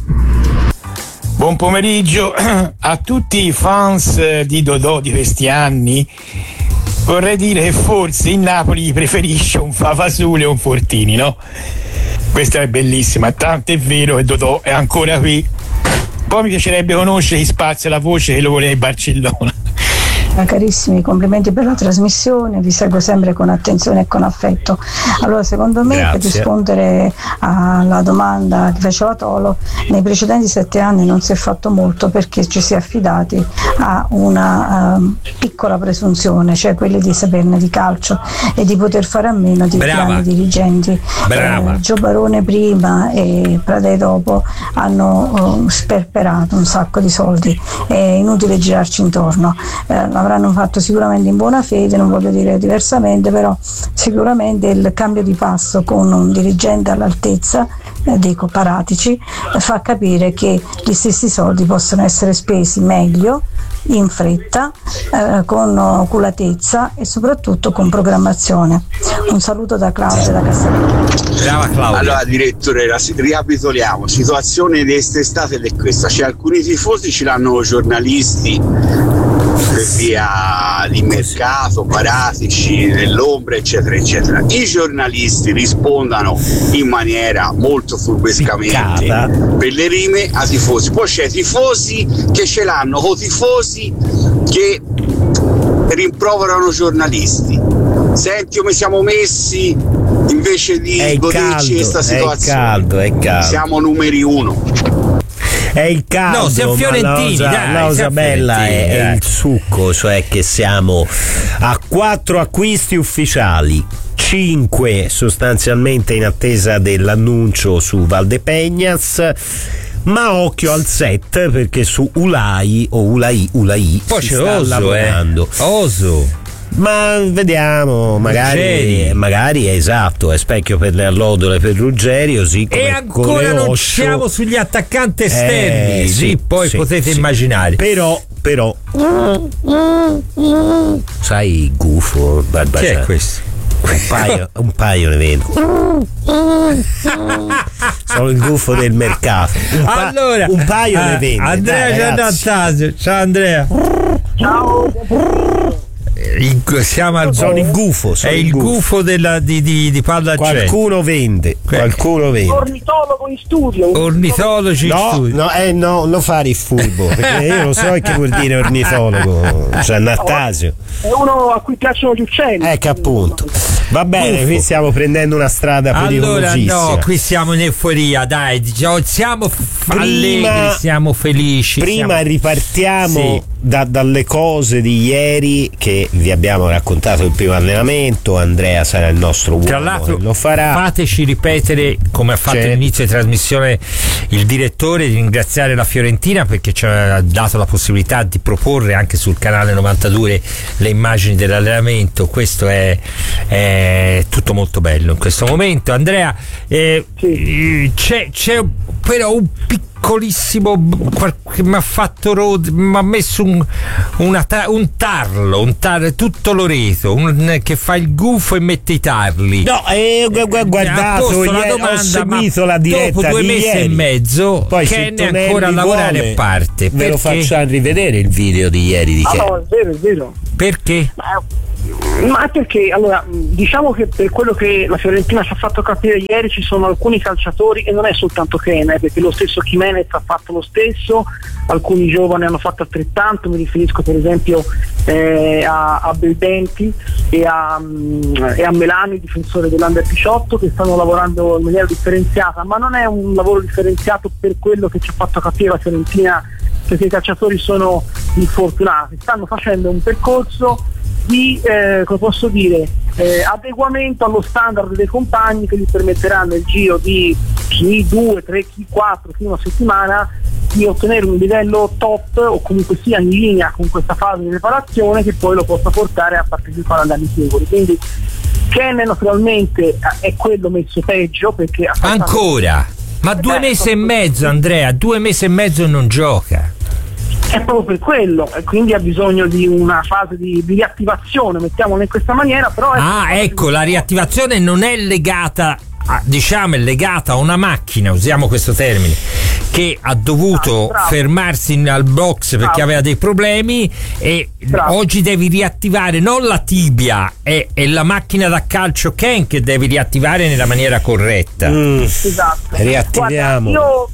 Buon pomeriggio a tutti i fans di Dodò di questi anni. Vorrei dire che forse il Napoli preferisce un Favasule o un Fortini, no? Questa è bellissima, tanto è vero che Dodò è ancora qui. Poi mi piacerebbe conoscere chi spazia la voce che lo voleva in Barcellona. Carissimi, complimenti per la trasmissione, vi seguo sempre con attenzione e con affetto. Allora, secondo me, per rispondere alla domanda che faceva Tolo, nei precedenti 7 anni non si è fatto molto, perché ci si è affidati a una piccola presunzione, cioè quelli di saperne di calcio e di poter fare a meno di grandi dirigenti. Gio Barone prima e Pradè dopo hanno sperperato un sacco di soldi, è inutile girarci intorno. L'avranno fatto sicuramente in buona fede, non voglio dire diversamente, però sicuramente il cambio di passo con un dirigente all'altezza, dico Paratici, fa capire che gli stessi soldi possono essere spesi meglio, in fretta, con oculatezza e soprattutto con programmazione. Un saluto da Claudia da Castellano. Brava Claudia. Allora direttore, ricapitoliamo, situazione di quest'estate è questa, cioè alcuni tifosi ce l'hanno giornalisti per via di mercato, Paratici, nell'ombra eccetera eccetera, i giornalisti rispondano in maniera molto furbescamente per le rime a tifosi, poi c'è tifosi che ce l'hanno con tifosi che rimproverano giornalisti. Senti come siamo messi invece di goderci questa situazione, è caldo. Siamo numeri 1. È il caldo, no, siamo fiorentini, la cosa bella è il succo, cioè che siamo a 4 acquisti ufficiali, 5 sostanzialmente in attesa dell'annuncio su Valdepeñas, ma occhio al set, perché su Ulai poi si sta lavorando. Oso. Ma vediamo, magari è esatto, è specchio per le allodole per Ruggeri, così come e ancora non siamo sugli attaccanti esterni, sì, poi potete immaginare. Però sai, gufo, Barbaciano. Chi è questo? Un paio ne vedo. sono il gufo del mercato. Allora, un paio ne vende. Andrea Giannattasio, ciao Andrea. Ciao. Siamo al sono il gufo. È il gufo di Palla al Centro. Qualcuno vende. Ornitologo in studio. Ornitologi in studio. No, non fare il furbo, perché io lo so che vuol dire ornitologo. Giannattasio. È uno a cui piacciono gli uccelli. Che appunto. Va bene, qui stiamo prendendo una strada pericolosissima. Allora no, qui siamo in euforia, dai, siamo allegri, siamo felici. Prima ripartiamo dalle cose di ieri che vi abbiamo raccontato il primo allenamento. Andrea sarà il nostro uomo. Tra l'altro lo farà. Fateci ripetere, come ha fatto all'inizio di trasmissione il direttore, di ringraziare la Fiorentina perché ci ha dato la possibilità di proporre anche sul canale 92 le immagini dell'allenamento. Questo è tutto molto bello in questo momento. Andrea, c'è però un piccolissimo che mi ha fatto mi ha messo un tarlo tutto Loreto che fa il gufo e mette i tarli. No, guardato, ho seguito la diretta dopo 2 mesi e mezzo poi Ken è ancora a lavorare a parte. Ve lo faccio rivedere il video di ieri di Ken. No, è vero. Perché? Ma perché, allora, diciamo che per quello che la Fiorentina ci ha fatto capire ieri ci sono alcuni calciatori, e non è soltanto Ken, perché lo stesso Jimenez ha fatto lo stesso, alcuni giovani hanno fatto altrettanto, mi riferisco per esempio a Beldenti e a Melani, difensore dell'Under 18, che stanno lavorando in maniera differenziata, ma non è un lavoro differenziato per quello che ci ha fatto capire la Fiorentina, perché i calciatori sono infortunati, stanno facendo un percorso di come posso dire, adeguamento allo standard dei compagni che gli permetteranno nel giro di chi 2, 3, chi 4 fino a una settimana di ottenere un livello top o comunque sia in linea con questa fase di preparazione che poi lo possa portare a partecipare agli amichevoli. Quindi Ken naturalmente è quello messo peggio perché ancora, ma 2 mesi e mezzo Andrea, 2 mesi e mezzo non gioca. È proprio per quello, e quindi ha bisogno di una fase di riattivazione, mettiamola in questa maniera, però ecco, la riattivazione non è legata è legata a una macchina, usiamo questo termine, che ha dovuto fermarsi al box perché aveva dei problemi e oggi devi riattivare non la tibia, è la macchina da calcio Ken che devi riattivare nella maniera corretta. Esatto. Riattiviamo. Guarda,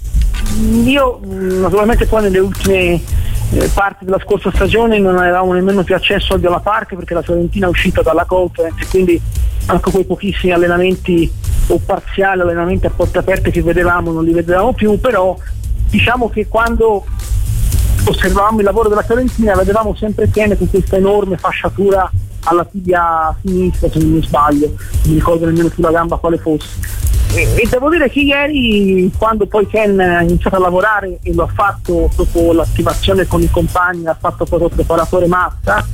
io naturalmente poi nelle ultime parti della scorsa stagione non avevamo nemmeno più accesso al Viola Park perché la Fiorentina è uscita dalla Conference e quindi anche quei pochissimi allenamenti o parziali allenamenti a porte aperte che vedevamo non li vedevamo più, però diciamo che quando osservavamo il lavoro della Fiorentina vedevamo sempre Ken con questa enorme fasciatura alla tibia sinistra, se non mi sbaglio, non mi ricordo nemmeno più la gamba quale fosse. E devo dire che ieri, quando poi Ken ha iniziato a lavorare e lo ha fatto dopo l'attivazione con i compagni, ha fatto proprio preparatore Mazza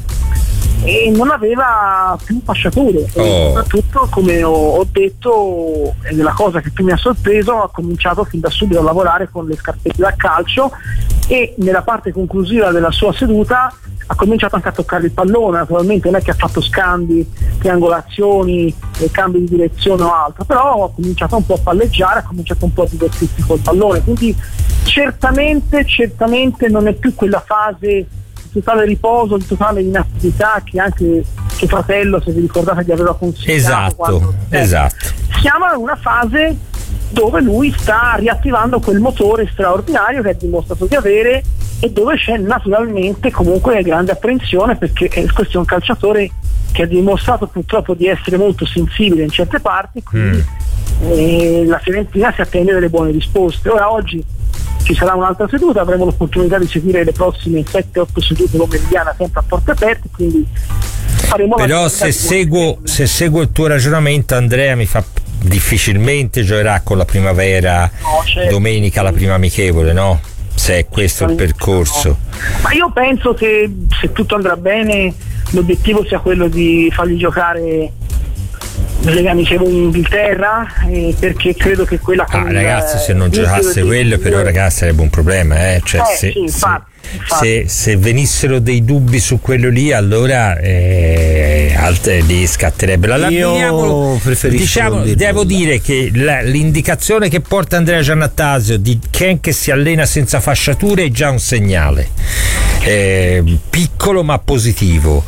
e non aveva più fasciature e soprattutto, come ho detto, è la cosa che più mi ha sorpreso, ha cominciato fin da subito a lavorare con le scarpette da calcio e nella parte conclusiva della sua seduta ha cominciato anche a toccare il pallone. Naturalmente non è che ha fatto scambi, triangolazioni, cambi di direzione o altro, però ha cominciato un po' a palleggiare, ha cominciato un po' a divertirsi col pallone, quindi certamente non è più quella fase di totale riposo, di totale inattività che anche suo fratello, se vi ricordate, gli aveva consigliato. Esatto. Siamo in una fase dove lui sta riattivando quel motore straordinario che ha dimostrato di avere e dove c'è naturalmente comunque grande apprensione, perché questo è un calciatore che ha dimostrato purtroppo di essere molto sensibile in certe parti, quindi la Fiorentina si attende delle buone risposte. Ora oggi ci sarà un'altra seduta, avremo l'opportunità di seguire le prossime 7-8 sedute pomeridiane sempre a porte aperte, quindi faremo. Però se seguo il tuo ragionamento, Andrea, mi fa difficilmente giocherà con la Primavera domenica la prima amichevole, no? Se è questo il percorso. Ma io penso che se tutto andrà bene l'obiettivo sia quello di fargli giocare legami in Inghilterra, perché credo che quella ragazzi, se non giocasse quello però ragazzi sarebbe un problema, cioè, se venissero dei dubbi su quello lì, allora lì scatterebbe io preferisco devo dire che l'indicazione che porta Andrea Giannattasio di Ken che si allena senza fasciature è già un segnale piccolo ma positivo.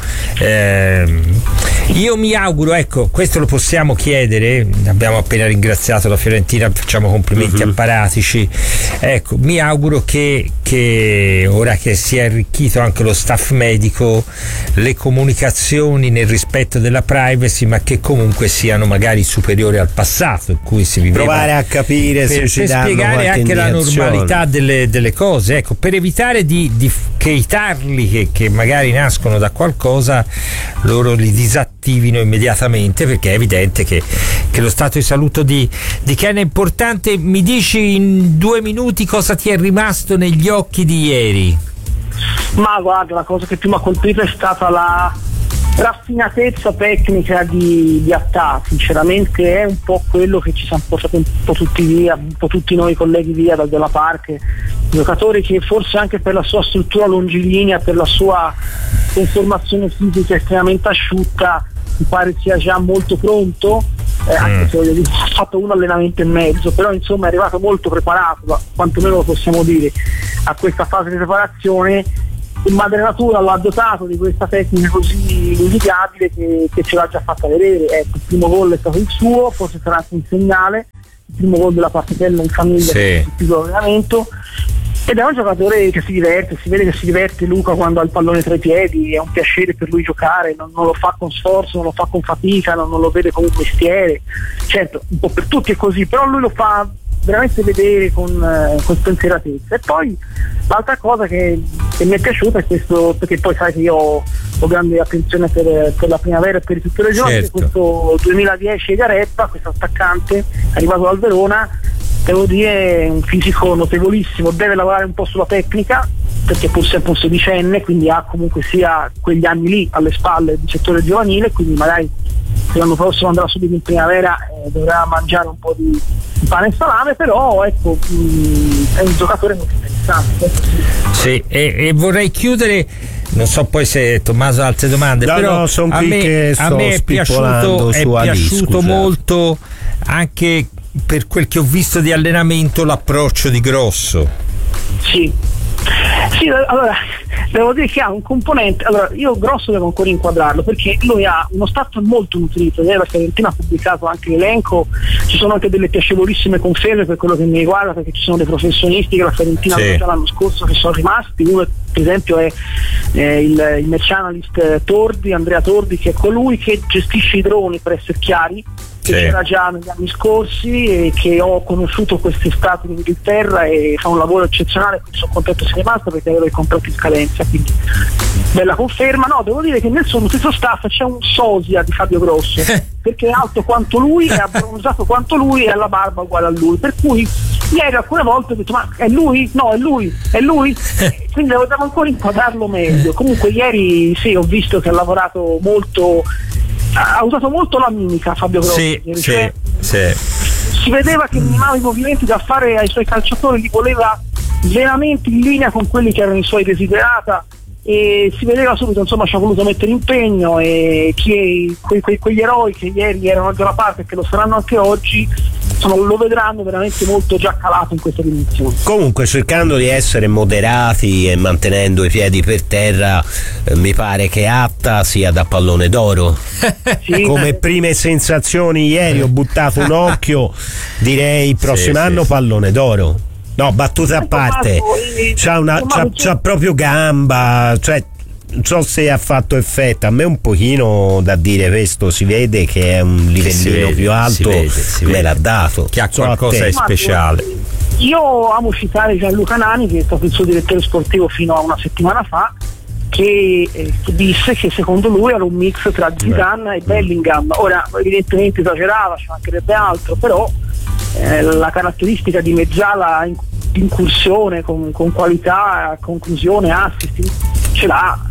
Io mi auguro, ecco, questo lo possiamo chiedere, abbiamo appena ringraziato la Fiorentina, facciamo complimenti a Paratici, ecco, mi auguro che ora che si è arricchito anche lo staff medico, le comunicazioni nel rispetto della privacy, ma che comunque siano magari superiori al passato in cui si viveva, provare a capire per spiegare anche la normalità delle cose, ecco, per evitare che i tarli che magari nascono da qualcosa loro li disattivino immediatamente, perché è evidente che lo stato di salute di Ken è importante. Mi dici in 2 minuti cosa ti è rimasto negli occhi di ieri? Ma guarda, la cosa che più mi ha colpito è stata la raffinatezza tecnica di Attà. Sinceramente è un po' quello che ci siamo portati un po' tutti via, un po' tutti noi colleghi via dal Della Park, giocatore che forse anche per la sua struttura longilinea, per la sua conformazione fisica estremamente asciutta, mi pare sia già molto pronto, anche se ha fatto un allenamento e mezzo, però insomma è arrivato molto preparato, quantomeno lo possiamo dire, a questa fase di preparazione. Il madre natura l'ha dotato di questa tecnica così invidiabile che ce l'ha già fatta vedere. Ecco, il primo gol è stato il suo, forse sarà anche un segnale, il primo gol della partitella in famiglia, il piccolo allenamento, ed è un giocatore che si diverte, si vede che si diverte Luca quando ha il pallone tra i piedi, è un piacere per lui giocare, non lo fa con sforzo, non lo fa con fatica, non lo vede come un mestiere. Certo, un po' per tutti è così, però lui lo fa veramente vedere con spensieratezza. E poi l'altra cosa che mi è piaciuta è questo, perché poi sai che io ho grande attenzione per la primavera e per tutte le giornate, certo. Questo 2010 Garetta, questo attaccante arrivato dal Verona, devo dire un fisico notevolissimo, deve lavorare un po' sulla tecnica perché pur sempre un sedicenne, quindi ha comunque sia quegli anni lì alle spalle di settore giovanile, quindi magari se l'anno prossimo andrà subito in primavera dovrà mangiare un po' di pane e salame, però ecco, è un giocatore molto interessante. Sì, e vorrei chiudere, non so poi se Tommaso ha altre domande, però a me è piaciuto molto anche per quel che ho visto di allenamento l'approccio di Grosso. Sì, allora devo dire che ha un componente, allora io Grosso devo ancora inquadrarlo perché lui ha uno staff molto nutrito, la Fiorentina ha pubblicato anche l'elenco, ci sono anche delle piacevolissime conferme per quello che mi riguarda, perché ci sono dei professionisti che la Fiorentina ha già l'anno scorso che sono rimasti. Uno per esempio è il match analyst Andrea Tordi, che è colui che gestisce i droni, per essere chiari, che c'era già negli anni scorsi e che ho conosciuto quest'estate in Inghilterra e fa un lavoro eccezionale, quindi sono contento sia rimasto perché avevo i contratti in scadenza, quindi bella conferma. No, devo dire che nel suo stesso staff c'è un sosia di Fabio Grosso perché è alto quanto lui, è abbronzato quanto lui e ha la barba uguale a lui, per cui ieri alcune volte ho detto ma è lui? No, è lui quindi devo ancora inquadrarlo meglio. Comunque ieri sì, ho visto che ha lavorato molto, ha usato molto la mimica Fabio Grosso, si vedeva che minimava i movimenti da fare ai suoi calciatori, li voleva veramente in linea con quelli che erano i suoi desiderata, e si vedeva subito, insomma ci ha voluto mettere impegno, e quegli eroi che ieri erano da una parte e che lo saranno anche oggi, insomma, lo vedranno veramente molto già calato in questa dimensione. Comunque cercando di essere moderati e mantenendo i piedi per terra, mi pare che Atta sia da pallone d'oro. Sì. Come prime sensazioni ieri ho buttato un occhio, direi prossimo anno pallone d'oro. No, battute a parte, c'ha proprio gamba, cioè non so se ha fatto effetto, a me un pochino da dire questo, si vede che è un livellino più alto, me l'ha dato, che ha qualcosa di speciale. Io amo citare Gianluca Nani, che è stato il suo direttore sportivo fino a una settimana fa, che disse che secondo lui era un mix tra Zidane e Bellingham. Ora evidentemente esagerava, ci mancherebbe altro, però la caratteristica di mezzala incursione con qualità, conclusione, assist ce l'ha,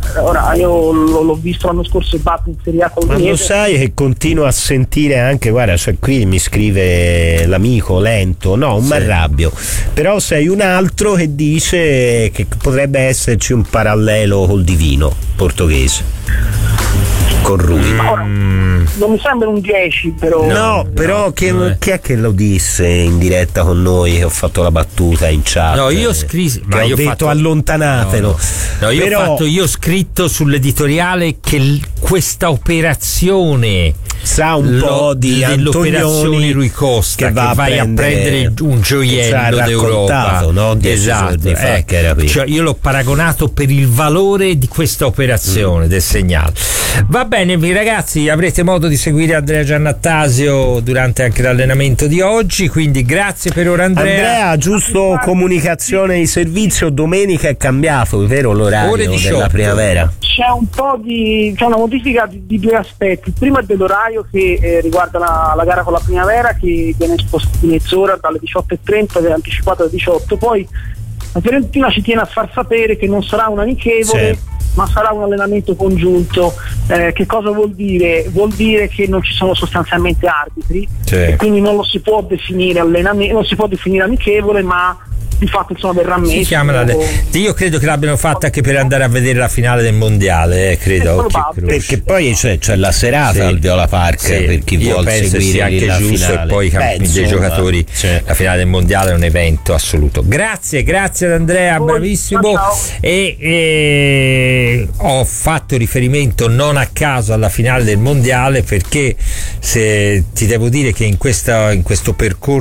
Ora io l'ho visto l'anno scorso e batte in Serie A con ma lo sai che continuo a sentire anche, guarda, cioè qui mi scrive l'amico Lento, no, non mi arrabbio, però sei un altro che dice che potrebbe esserci un parallelo col divino portoghese con Rui. Non mi sembra un 10, però. No, però chi è che lo disse in diretta con noi che ho fatto la battuta in chat? No, io ho scritto, ma io ho detto allontanatelo. No, io ho scritto sull'editoriale che questa operazione sa un po' di dell'operazione Rui Costa, che vai a prendere un gioiello d'Europa, no? Esatto, cioè io l'ho paragonato per il valore di questa operazione del segnale. Va bene, ragazzi, avrete modo di seguire Andrea Giannattasio durante anche l'allenamento di oggi, quindi grazie per ora Andrea. Giusto comunicazione di servizio, domenica è cambiato, vero, l'orario della primavera? C'è una modifica di due aspetti. Il primo è dell'orario che riguarda la gara con la primavera, che viene spostato di mezz'ora dalle 18:30, è anticipato alle 18. Poi la Fiorentina ci tiene a far sapere che non sarà un amichevole, ma sarà un allenamento congiunto. Che cosa vuol dire? Vuol dire che non ci sono sostanzialmente arbitri, e quindi non lo si può definire allenamento, non si può definire amichevole, ma di fatto insomma verrà messo. Io credo che l'abbiano fatta anche per andare a vedere la finale del mondiale, credo, perché poi c'è la serata al Viola Park per chi vuole seguire anche la giusto finale. E poi i campi dei giocatori, la finale del mondiale è un evento assoluto. Grazie ad Andrea, bravissimo. E ho fatto riferimento non a caso alla finale del mondiale, perché se ti devo dire che in questo percorso